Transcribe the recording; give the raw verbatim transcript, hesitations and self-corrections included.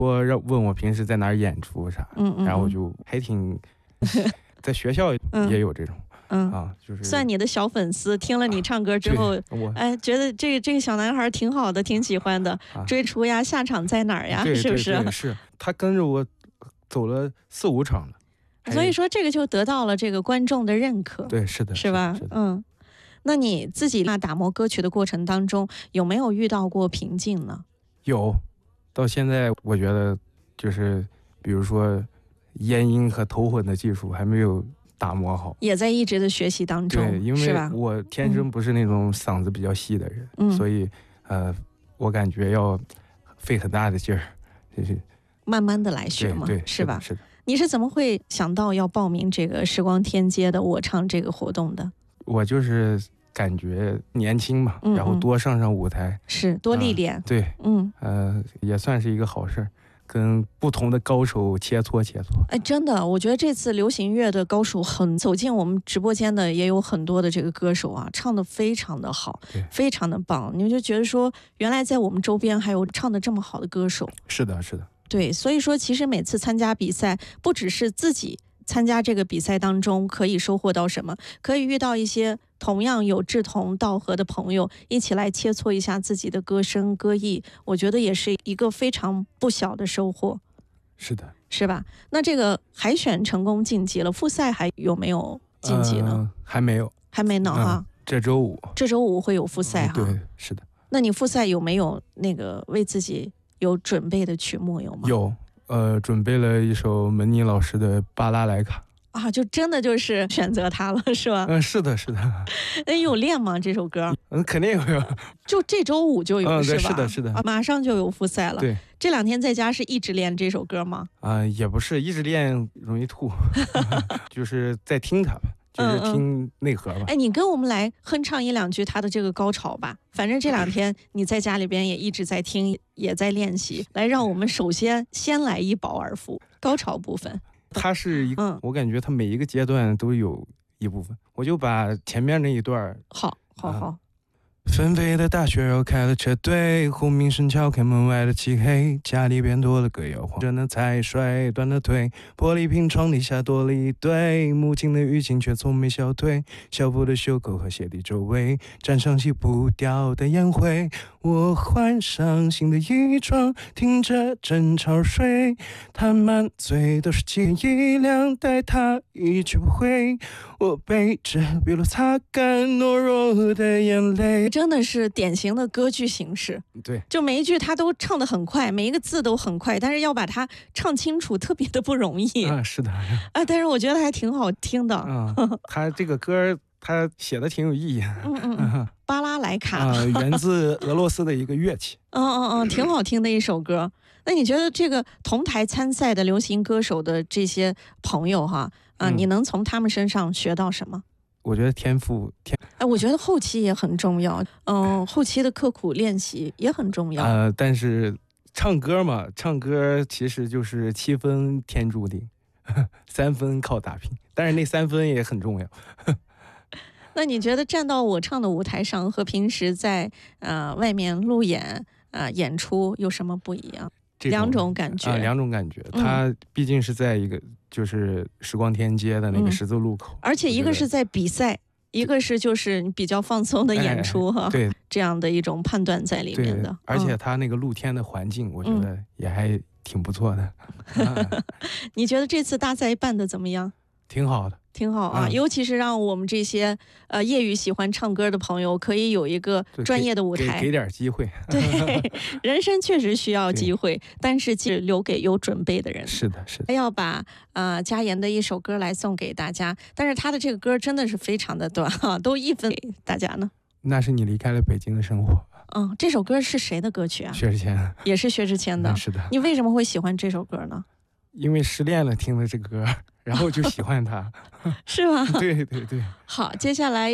我让问我平时在哪儿演出啥， 嗯嗯， 然后我就还挺在学校也有这种。 嗯啊，就是算你的小粉丝，听了你唱歌之后，哎，觉得这个这个小男孩挺好的，挺喜欢的。啊、追逐呀，下场在哪儿呀？ 对是不是？ 对对是他跟着我走了四五场了， 所以说这个就得到了这个观众的认可。 对，是的， 是吧？ 是嗯，那你自己那打磨歌曲的过程当中，有没有遇到过瓶颈呢？ 有，到现在我觉得就是，比如说咽音和头混的技术还没有打磨好， 也在一直的学习当中， 对，因为我天生不是那种嗓子比较细的人，嗯、所以呃，我感觉要费很大的劲儿，就是慢慢的来学嘛， 对对是吧？ 是的。 你是怎么会想到要报名这个时光天街的我唱这个活动的？ 我就是感觉年轻嘛， 嗯嗯然后多上上舞台， 是多历练、呃， 对， 嗯， 呃，也算是一个好事儿。跟不同的高手切磋切磋， 哎，真的，我觉得这次流行乐的高手很走进我们直播间的，也有很多的这个歌手啊，唱得非常的好，非常的棒。你们就觉得说，原来在我们周边还有唱得这么好的歌手。 是的，是的， 对，所以说其实每次参加比赛，不只是自己参加这个比赛当中可以收获到什么，可以遇到一些同样有志同道合的朋友，一起来切磋一下自己的歌声歌艺，我觉得也是一个非常不小的收获。 是的， 是吧？那这个海选成功晋级了，复赛还有没有晋级呢？ 呃、还没有， 还没呢、嗯、哈。 这周五， 这周五会有复赛哈、 嗯。对，是的。 那你复赛有没有那个为自己有准备的曲目有吗？ 有，呃，准备了一首门尼老师的《巴拉莱卡》。 啊，就真的就是选择它了，是吧？ 嗯，是的，是的。 哎，有练吗？这首歌？ 嗯，肯定有。 就这周五就有， 嗯、 是吧？ 是的，是的、 啊。马上就有复赛了。 对。 这两天在家是一直练这首歌吗？ 啊、呃，也不是，一直练容易吐，就是在听它吧，就是听内核吧。 嗯嗯、哎，你跟我们来哼唱一两句它的这个高潮吧。反正这两天你在家里边也一直在听，也在练习。来，让我们首先先来一饱耳福，高潮部分。 它是一个、嗯，我感觉它每一个阶段都有一部分，我就把前面那一段， 好，好好。 纷飞的大雪绕开了车队，轰鸣声敲开门外的漆黑，家里边多了个摇晃着那菜摔断了腿，玻璃瓶床底下多了一堆，母亲的雨巾却从没消退，校服的袖口和鞋底周围沾上洗不掉的烟灰，我换上新的衣装，听着争吵睡，他满嘴都是记忆，两带他一去不回，我背着笔录擦干懦弱的眼泪。 真的是典型的歌剧形式， 对， 就每一句他都唱得很快，每一个字都很快，但是要把它唱清楚特别的不容易啊。是的啊，但是我觉得还挺好听的啊。他这个歌他写的挺有意义。 嗯嗯嗯，巴拉莱卡啊，源自俄罗斯的一个乐器。 嗯嗯嗯，挺好听的一首歌。那你觉得这个同台参赛的流行歌手的这些朋友哈啊、嗯，你能从他们身上学到什么？ 我觉得天赋天， 哎，我觉得后期也很重要，嗯、呃，后期的刻苦练习也很重要。 呃，但是唱歌嘛，唱歌其实就是七分天注定，三分靠打拼，但是那三分也很重要。 那你觉得站到我唱的舞台上和平时在呃外面路演啊、呃、演出有什么不一样？两种感觉啊、呃，两种感觉。它毕竟是在一个就是时光天街的那个十字路口， 嗯、而且一个是在比赛，一个是就是比较放松的演出哈、哎， 对， 这样的一种判断在里面的。 而且它那个露天的环境，我觉得也还挺不错的。 嗯啊、你觉得这次大赛办的怎么样？ 挺好的。 挺好啊、嗯，尤其是让我们这些呃业余喜欢唱歌的朋友，可以有一个专业的舞台， 给, 给点机会。 对，人生确实需要机会，但是是留给有准备的人。 是的，是的。 还要把呃嘉言的一首歌来送给大家，但是他的这个歌真的是非常的短哈，都一分给大家呢。 那是你离开了北京的生活。 嗯，这首歌是谁的歌曲啊？ 薛之谦。 也是薛之谦的、 嗯。是的。 你为什么会喜欢这首歌呢？ 因为失恋了，听了这个歌，然后就喜欢它。 是吗？ 对对对。 好，接下来